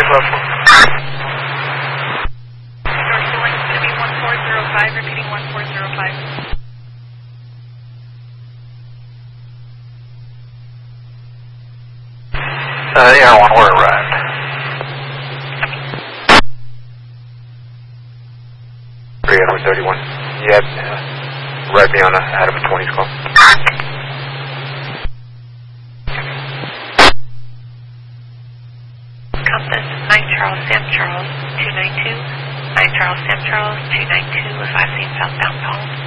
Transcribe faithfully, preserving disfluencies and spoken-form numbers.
left one. George two one is going to be one four zero five, repeating one four zero five. Uh, Air one, we're arrived. three Adam thirty-one. Yeah, uh, right me on a Adam twenty's call. Compass nine Charles Sam Charles two nine two. nine Charles Sam Charles two nine two with five seen southbound Palm.